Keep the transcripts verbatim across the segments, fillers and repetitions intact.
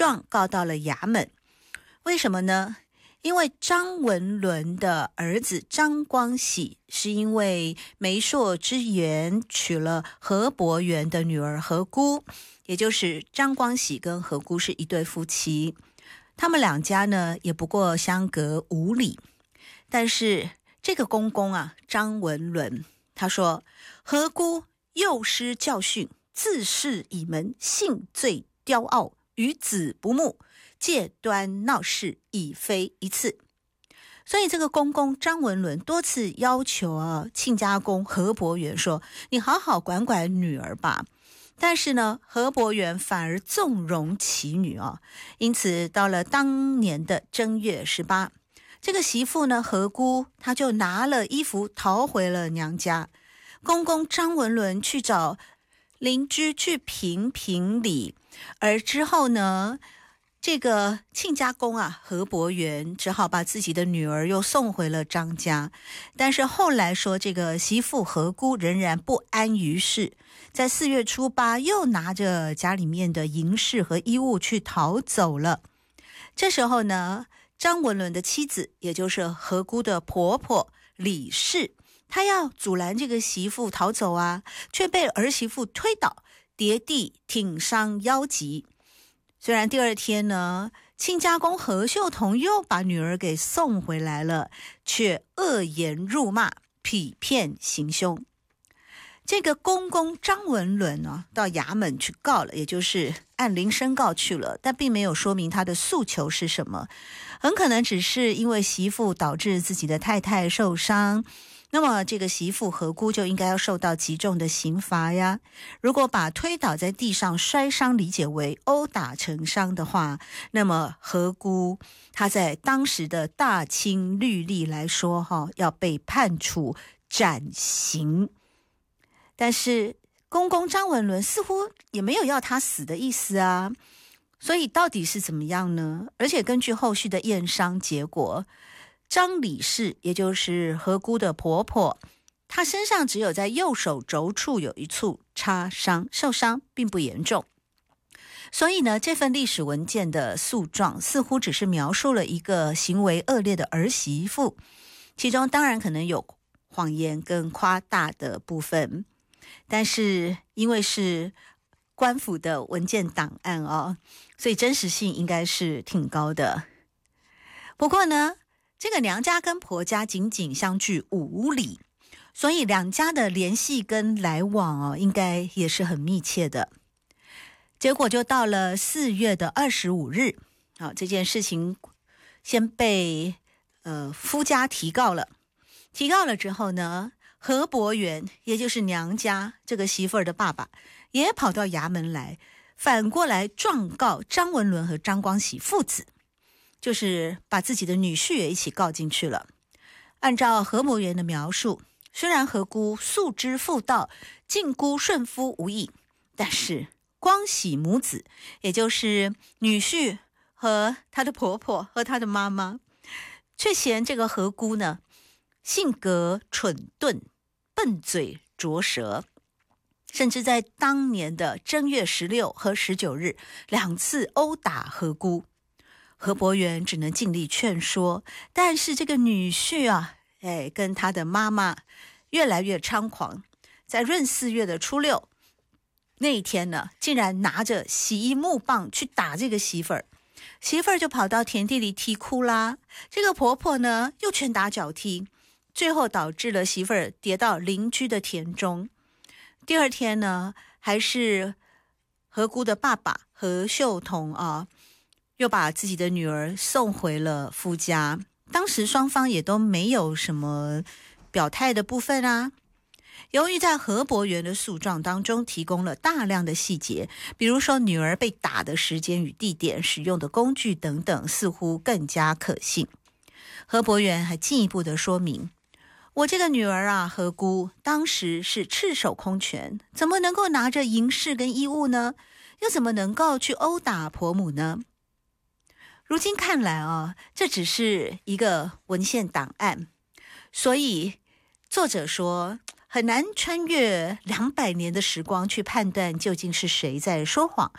状告到了衙门。为什么呢？因为张文伦的儿子张光喜是因为媒妁之言娶了何伯元的女儿何姑，也就是张光喜跟何姑是一对夫妻，他们两家呢也不过相隔五里。但是这个公公啊，张文伦，他说何姑幼师教训，自恃倚门，性最骄傲，与子不睦，借端闹事，已非一次。所以这个公公张文伦多次要求啊亲家公何伯元说，你好好管管女儿吧。但是呢，何伯元反而纵容其女啊。因此到了当年的正月十八，这个媳妇呢何姑，她就拿了衣服逃回了娘家。公公张文伦去找邻居去评评理，而之后呢，这个亲家公啊何伯元只好把自己的女儿又送回了张家。但是后来说这个媳妇何姑仍然不安于世，在四月初八又拿着家里面的银饰和衣物去逃走了。这时候呢，张文伦的妻子也就是何姑的婆婆李氏，她要阻拦这个媳妇逃走啊，却被儿媳妇推倒，跌地挺伤腰疾。虽然第二天呢，亲家公何秀彤又把女儿给送回来了，却恶言辱骂，痞骗行凶。这个公公张文伦呢，到衙门去告了，也就是按铃申告去了，但并没有说明他的诉求是什么，很可能只是因为媳妇导致自己的太太受伤，那么这个媳妇何姑就应该要受到极重的刑罚呀。如果把推倒在地上摔伤理解为殴打成伤的话，那么何姑她在当时的大清律例来说哈，要被判处斩刑。但是公公张文伦似乎也没有要他死的意思啊，所以到底是怎么样呢？而且根据后续的验伤结果，张李氏也就是何姑的婆婆，她身上只有在右手肘处有一处擦伤，受伤并不严重。所以呢，这份历史文件的诉状似乎只是描述了一个行为恶劣的儿媳妇，其中当然可能有谎言跟夸大的部分，但是因为是官府的文件档案哦，所以真实性应该是挺高的。不过呢，这个娘家跟婆家仅仅相距五里，所以两家的联系跟来往哦，应该也是很密切的。结果就到了四月的二十五日，好，这件事情先被呃夫家提告了。提告了之后呢，何伯元也就是娘家这个媳妇儿的爸爸也跑到衙门来，反过来状告张文伦和张光喜父子，就是把自己的女婿也一起告进去了。按照何伯元的描述，虽然何姑素知妇道，近姑顺夫无益，但是光喜母子，也就是女婿和他的婆婆和他的妈妈，却嫌这个何姑呢性格蠢钝，笨嘴拙舌，甚至在当年的正月十六和十九日两次殴打何姑。何伯元只能尽力劝说，但是这个女婿啊，哎，跟他的妈妈越来越猖狂。在闰四月的初六那一天呢，竟然拿着洗衣木棒去打这个媳妇儿，媳妇儿就跑到田地里啼哭啦。这个婆婆呢，又拳打脚踢，最后导致了媳妇儿跌到邻居的田中。第二天呢，还是何姑的爸爸何秀彤啊，又把自己的女儿送回了夫家。当时双方也都没有什么表态的部分啊。由于在何伯元的诉状当中提供了大量的细节，比如说女儿被打的时间与地点、使用的工具等等，似乎更加可信。何伯元还进一步的说明，我这个女儿啊，何姑当时是赤手空拳，怎么能够拿着银饰跟衣物呢？又怎么能够去殴打婆母呢？如今看来啊，这只是一个文献档案，所以作者说很难穿越两百年的时光去判断究竟是谁在说谎。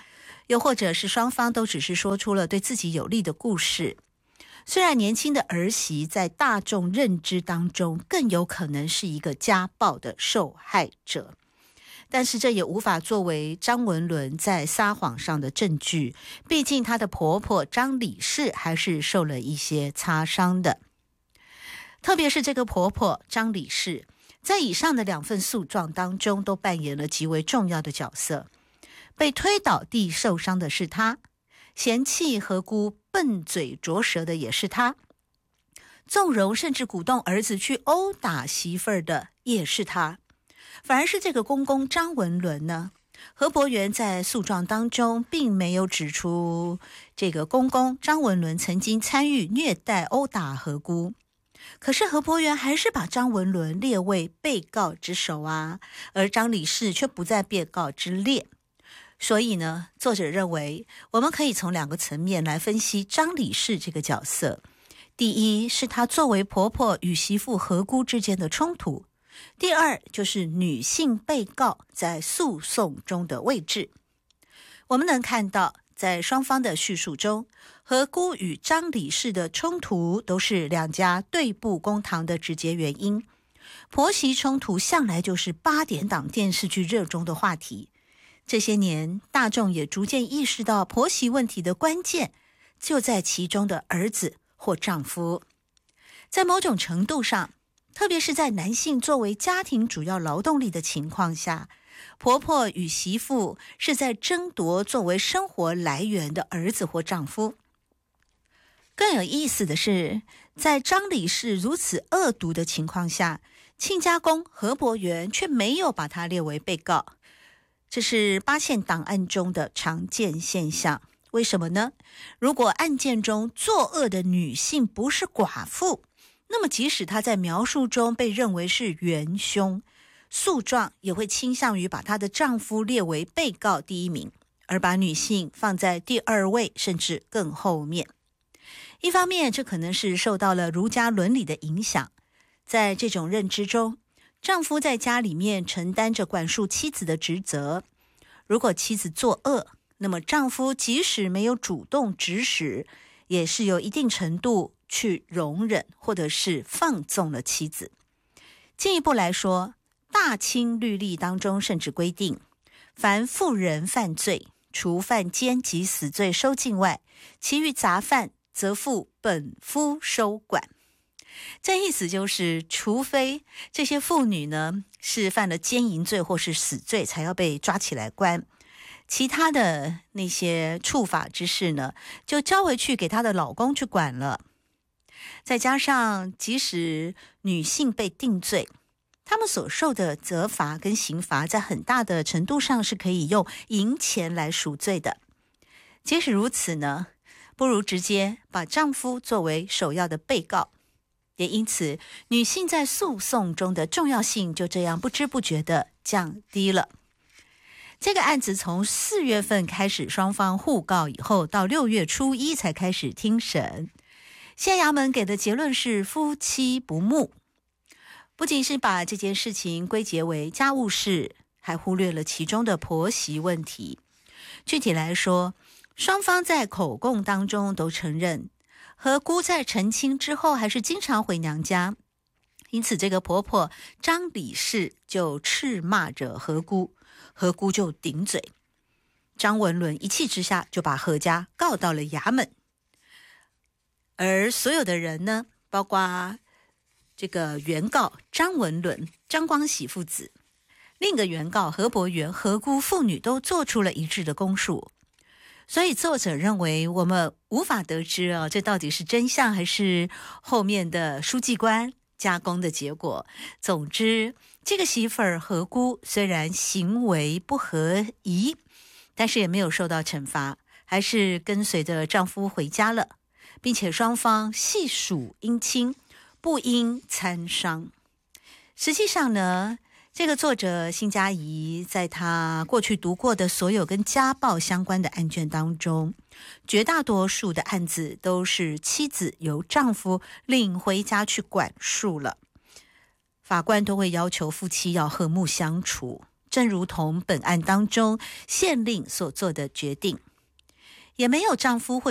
又或者是双方都只是说出了对自己有利的故事。虽然年轻的儿媳在大众认知当中更有可能是一个家暴的受害者，但是这也无法作为张文伦在撒谎上的证据，毕竟她的婆婆张李氏还是受了一些擦伤的。特别是这个婆婆张李氏，在以上的两份诉状当中都扮演了极为重要的角色。被推倒地受伤的是她，嫌弃何姑笨嘴拙舌的也是她，纵容甚至鼓动儿子去殴打媳妇儿的也是她。反而是这个公公张文伦呢，何伯元在诉状当中并没有指出这个公公张文伦曾经参与虐待殴打何姑，可是何伯元还是把张文伦列为被告之首啊，而张李氏却不在被告之列。所以呢，作者认为我们可以从两个层面来分析张李氏这个角色。第一是她作为婆婆与媳妇何姑之间的冲突，第二就是女性被告在诉讼中的位置。我们能看到在双方的叙述中，何姑与张李氏的冲突都是两家对簿公堂的直接原因。婆媳冲突向来就是八点档电视剧热衷的话题，这些年大众也逐渐意识到婆媳问题的关键就在其中的儿子或丈夫。在某种程度上，特别是在男性作为家庭主要劳动力的情况下，婆婆与媳妇是在争夺作为生活来源的儿子或丈夫。更有意思的是，在张李氏如此恶毒的情况下，亲家公何伯元却没有把他列为被告，这是八线档案中的常见现象。为什么呢？如果案件中作恶的女性不是寡妇，那么即使她在描述中被认为是元凶，诉状也会倾向于把她的丈夫列为被告第一名，而把女性放在第二位甚至更后面。一方面，这可能是受到了儒家伦理的影响，在这种认知中，丈夫在家里面承担着管束妻子的职责。如果妻子作恶，那么丈夫即使没有主动指使，也是有一定程度去容忍或者是放纵了妻子。进一步来说，大清律例当中甚至规定，凡妇人犯罪，除犯奸及死罪收禁外，其余杂犯则付本夫收管。这意思就是，除非这些妇女呢是犯了奸淫罪或是死罪才要被抓起来关，其他的那些处罚之事呢，就交回去给她的老公去管了。再加上，即使女性被定罪，他们所受的责罚跟刑罚在很大的程度上是可以用银钱来赎罪的。即使如此呢，不如直接把丈夫作为首要的被告，也因此女性在诉讼中的重要性就这样不知不觉地降低了。这个案子从四月份开始双方互告以后，到六月初一才开始听审。县衙门给的结论是夫妻不睦，不仅是把这件事情归结为家务事，还忽略了其中的婆媳问题。具体来说，双方在口供当中都承认，何姑在成亲之后还是经常回娘家，因此这个婆婆张李氏就斥骂着何姑，何姑就顶嘴。张文伦一气之下就把何家告到了衙门，而所有的人呢，包括这个原告张文伦、张光喜父子，另一个原告何伯元、何姑父女都做出了一致的供述。所以作者认为，我们无法得知啊，这到底是真相还是后面的书记官加工的结果。总之，这个媳妇儿何姑虽然行为不合宜，但是也没有受到惩罚，还是跟随着丈夫回家了，并且双方细数姻亲，不应参商。实际上呢，这个作者辛嘉怡在他过去读过的所有跟家暴相关的案卷当中，绝大多数的案子都是妻子由丈夫领回家去管束了，法官都会要求夫妻要和睦相处，正如同本案当中县令所做的决定。 也没有丈夫或